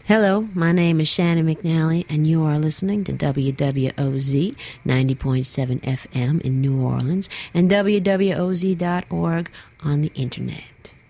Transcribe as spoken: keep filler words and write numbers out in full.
Hello, my name is Shannon McNally, and you are listening to W W O Z ninety point seven F M in New Orleans and W W O Z dot org on the internet.